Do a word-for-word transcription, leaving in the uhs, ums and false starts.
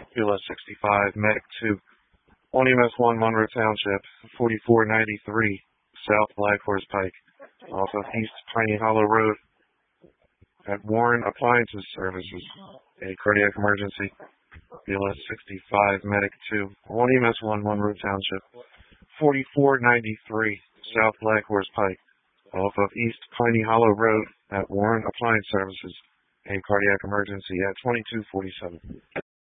B L S sixty-five, Medic two, one E M S one, Monroe Township, forty-four ninety-three, South Black Horse Pike, off of East Piney Hollow Road, at Warren Appliances Services, a cardiac emergency. B L S sixty-five, Medic two, one E M S one, Monroe Township, forty-four ninety-three, South Black Horse Pike, off of East Piney Hollow Road, at Warren Appliance Services, a cardiac emergency at twenty-two forty-seven.